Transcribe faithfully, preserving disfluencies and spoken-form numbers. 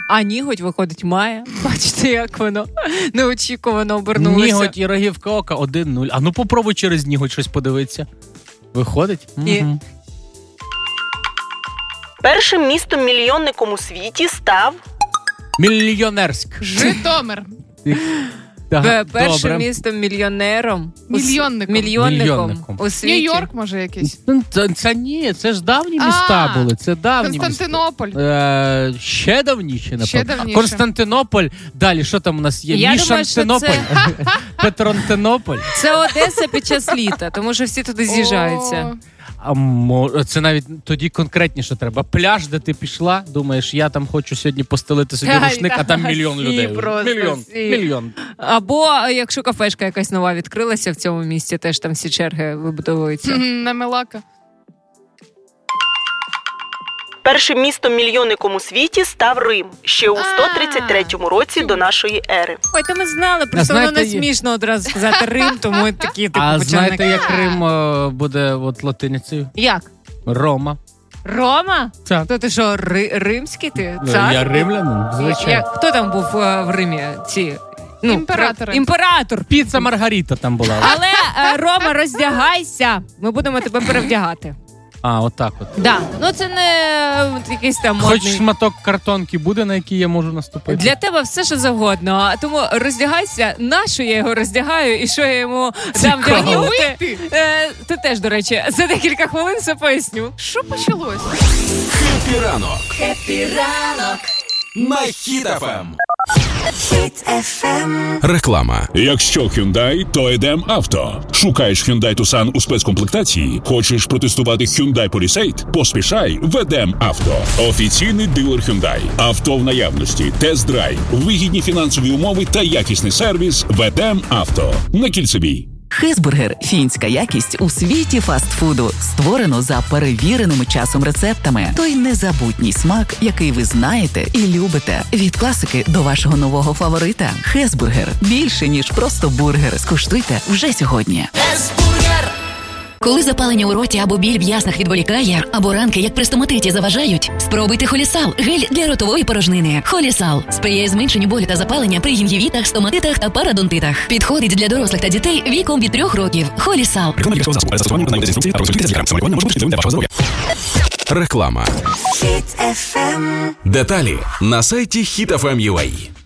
А Нігодь, виходить, має. Бачите, як воно неочікувано обернулося. Нігодь і Рогівка Ока один нуль. А ну попробуй через Нігодь щось подивитися. Виходить? І... Угу. Першим містом-мільйонником у світі став... Мільйонерськ. Житомир. Так, першим добре. містом мільйонером. Мільйонником. Мільйонником. Мільйонником. У світі. Нью-Йорк, може, якийсь? Це, це ні, це ж давні міста А, були. Це давні Константинополь. міста. Е, ще давніше, напевно. Ще давніше. Константинополь. Далі, що там у нас є? Я думаю, що Мішантинополь. це- Петронтинополь. Це Одеса під час літа, тому що всі туди з'їжджаються. О, А мо- це навіть тоді конкретніше треба. Пляж, де ти пішла, думаєш, я там хочу сьогодні постелити собі Ай, рушник, а там та, мільйон всі людей. просто, Мільйон. всі. Мільйон. Або якщо кафешка якась нова відкрилася в цьому місті, теж там всі черги вибудовуються. Мгм, на Мелака. Першим містом-мільйонником у світі став Рим ще у сто тридцять третьому році до нашої ери. Ой, то ми знали, просто знаєте, воно не є- смішно одразу сказати Рим, тому ми такі типу А почали. знаєте, як Рим е, буде от латиницею? Як? Рома. Рома? Так. То ти що, ри- римський ти? Ну, Цар? я римлянин, звичайно. Я- Хто там був е, в Римі? Ці? Ну, Імператори. про- Імператор. Піца Маргарита там була. Але, е, Рома, роздягайся. Ми будемо тебе перевдягати. А, отак от. Да. Ну це не е, якийсь там Хоч модний. шматок картонки буде, на який я можу наступити? Для тебе все, що завгодно. Тому роздягайся, на що я його роздягаю і що я йому дам Цікаво. вдягнути. Е, ти теж, до речі, за декілька хвилин все поясню. Що почалось? Хеппі ранок. Хеппі ранок. На Хіт еф ем. Реклама. Якщо Hyundai, то йдем авто. Шукаєш Hyundai Tucson у спецкомплектації? Хочеш протестувати Hyundai Palisade? Поспішай, ведем авто. Офіційний дилер Hyundai. Авто в наявності, тест-драйв, вигідні фінансові умови та якісний сервіс. Ведем авто. На Кільцевій. Хезбургер – фінська якість у світі фастфуду. Створено за перевіреними часом рецептами. Той незабутній смак, який ви знаєте і любите. Від класики до вашого нового фаворита. Хезбургер – більше, ніж просто бургер. Скуштуйте вже сьогодні. Коли запалення у роті або біль в яснах відволікає, або ранки, як при стоматиті, заважають, спробуйте Холісал – гель для ротової порожнини. Холісал сприяє зменшенню болю та запалення при гінгівітах, стоматитах та парадонтитах. Підходить для дорослих та дітей віком від трьох років. Холісал. Реклама. Деталі на сайті хіт еф ем крапка ю а.